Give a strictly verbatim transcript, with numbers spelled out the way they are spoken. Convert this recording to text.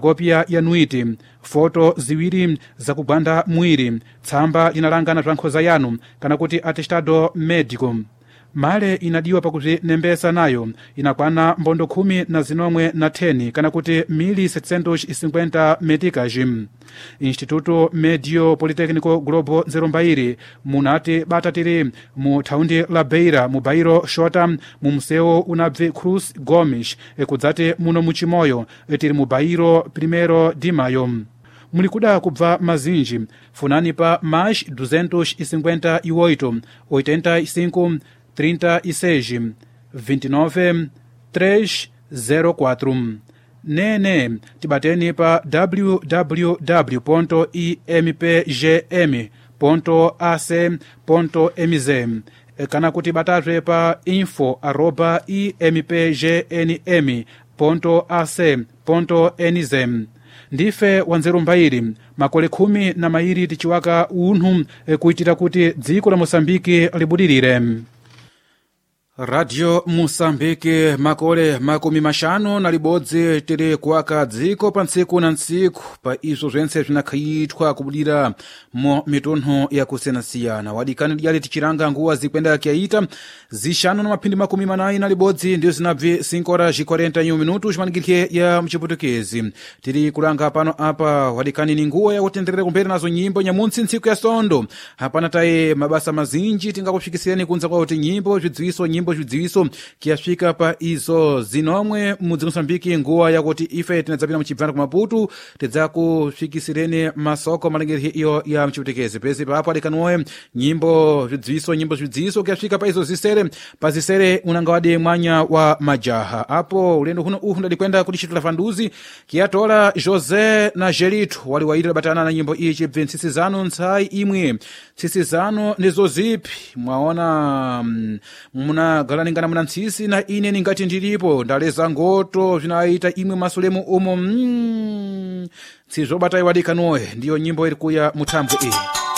kopya ya nwiti, foto ziwiri zakugwanda mwiri, tsamba linalangana za nkhoza yanu kana kuti atestado medico. Male inadiwa pakuti nembesa nayo inakwana mbondo khumi na zinomwe na teni kana kuti mili setecentos e cinquenta meticas. Instituto Medio Politécnico Globo Zerombairi munati batatiri mu thaundi la Beira mu bairo Xota mu museu unabve Cruz Gomes ekudzati muno muchimoyo tiri mu bairo Primeiro de Maio. Mulikuda kubva mazinji funani pa mais duzentos e cinquenta e oito oitenta e cinco trinta e seis vinte e nove trezentos e quatro. Nene tibateni pa w w w ponto i m p g m ponto a c ponto m z kana kuti batazve pa info arroba i m p g n m ponto a c ponto n z. Ndife wanzerombairi makole khumi na mairi tichiwaka unhu kuitira kuti dziko la Mosambiki libudirire. Radio Mosambiki makole makumi mashanu na libodzi tiri kuwaka dziko pa ntsiku na ntsiku pa izo zwense zvinakhaitwa kubudira mu mitunhu ya kusenasiyana. Wadikani lyali tichiranga nguwa zikwenda kiaita zishanu na mapindi makumi manayi na libodzi ndiyo zinabvi sinkora jikorenta nyu minutu jimanikirike ya mchiputukezi. Tiri kulanga pano apa wadikani ni nguwa ya kutenderere kumpera nazo nyimbo nyamunsi ntsiku ya sondo. Hapana taye mabasa mazinji tinga kushikisireni kunza kwa uti nyimbo zvidziwiso nyimbo zvidziwiso kiyafika pa izo zinomwe mudzi Mosambiki nguwa yakuti ife tinadzapina muchibvana ku Maputo tidzakufikisireni masoko malengeri iyo ya mchiputekezi. Pezi papo adikanowe nyimbo zvidziwiso nyimbo zvidziwiso kiyafika pa izo zisere pa zisere unangawadi mwanya wa majaha. Apo ulendo huno uhu ndadikwenda kudishitula fanduzi kiyatola Jose na Gelito wali wairira batana na nyimbo iyi chibve ntsisizano ntsai imwe ntsisizano ndizo zipi mwaona mm, muna galaningana muna ntsisi na ine ningati ndilipo ndaleza ngoto zvinaita imwe masulemu umo mm, tsizobata iwadikanowe ndiyo nyimbo iri kuya mutambwe iyi.